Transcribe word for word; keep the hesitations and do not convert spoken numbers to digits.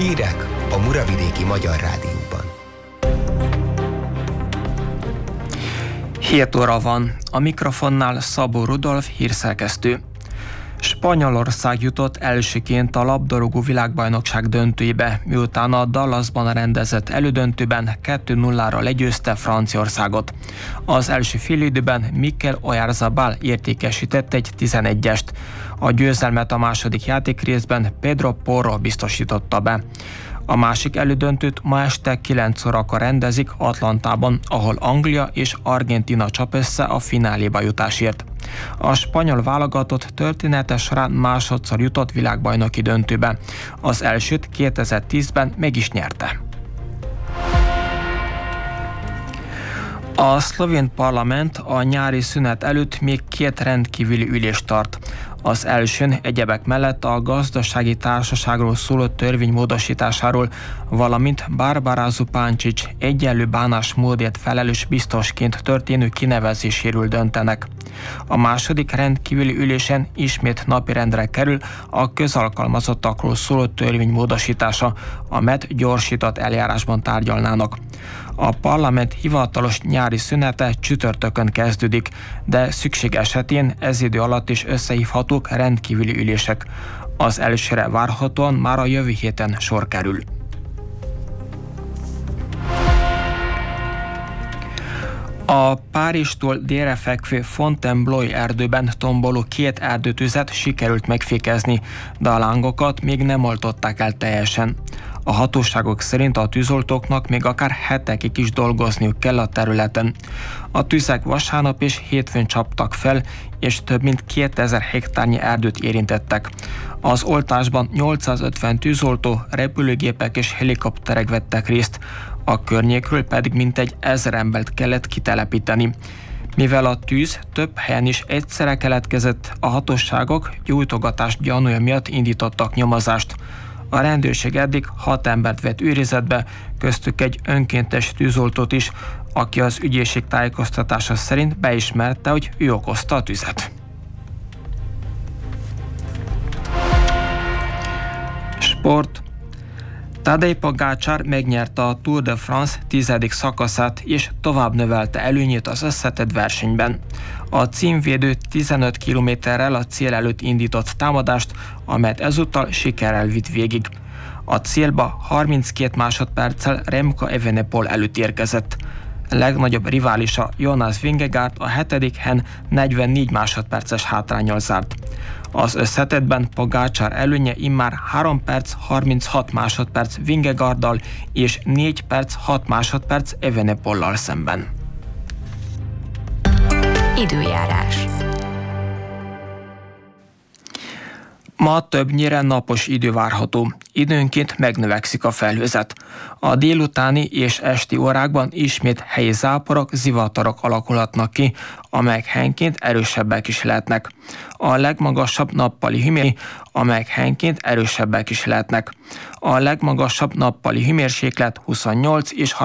Hírek a Muravidéki Magyar Rádióban. hét óra van. A mikrofonnál Szabó Rudolf, hírszerkesztő. Spanyolország jutott elsőként a labdarúgó világbajnokság döntőibe, miután a Dallasban rendezett elődöntőben kettő nullára legyőzte Franciaországot. Az első félidőben Mikel Oyarzabal értékesített egy tizenegyest. A győzelmet a második játékrészben Pedro Porro biztosította be. A másik elődöntőt ma este kilenc órakor rendezik Atlantában, ahol Anglia és Argentína csap össze a fináléba jutásért. A spanyol válogatott története során másodszor jutott világbajnoki döntőbe. Az elsőt kétezer-tízben meg is nyerte. A szlovén parlament a nyári szünet előtt még két rendkívüli ülést tart. Az elsőn egyebek mellett a gazdasági társaságról szóló törvény módosításáról, valamint Barbara Zupancic egyenlő bánásmódért felelős biztosként történő kinevezéséről döntenek. A második rendkívüli ülésen ismét napirendre kerül a közalkalmazottakról szóló törvény módosítása, amelyet gyorsított eljárásban tárgyalnának. A parlament hivatalos nyári szünete csütörtökön kezdődik, de szükség esetén ez idő alatt is összehívhatók rendkívüli ülések. Az elsőre várhatóan már a jövő héten sor kerül. A Párizstól délre fekvő Fontainebleau erdőben tomboló két erdőtüzet sikerült megfékezni, de a lángokat még nem oltották el teljesen. A hatóságok szerint a tűzoltóknak még akár hetekig is dolgozniuk kell a területen. A tüzek vasárnap és hétfőn csaptak fel, és több mint kétezer hektárnyi erdőt érintettek. Az oltásban nyolcszázötven tűzoltó, repülőgépek és helikopterek vettek részt, a környékről pedig mintegy ezer embert kellett kitelepíteni. Mivel a tűz több helyen is egyszerre keletkezett, a hatóságok gyújtogatás gyanúja miatt indítottak nyomozást. A rendőrség eddig hat embert vett őrizetbe, köztük egy önkéntes tűzoltót is, aki az ügyészség tájékoztatása szerint beismerte, hogy ő okozta a tüzet. Sport. Tadej Pogačar megnyerte a Tour de France tizedik szakaszát, és tovább növelte előnyét az összetett versenyben. A címvédő tizenöt kilométerrel a cél előtt indított támadást, amelyet ezúttal sikerrel vitt végig. A célba harminckét másodperccel Remco Evenepoel előtt érkezett. Legnagyobb riválisa Jonas Vingegaard a hetedik helyen negyvennégy másodperces hátránnyal zárt. Az összetettben Pogačar előnye immár három perc harminchat másodperc Vingegaarddal és négy perc hat másodperc Evenepoellal szemben. Időjárás. Ma többnyire napos idő várható. Időnként megnövekszik a felhőzet. A délutáni és esti órákban ismét helyi záporok, zivatarok alakulhatnak ki, amelyek helyenként erősebbek is lehetnek. A legmagasabb nappali hőmérséklet, amelyek helyenként erősebbek is lehetnek. A legmagasabb nappali hőmérséklet huszonnyolc és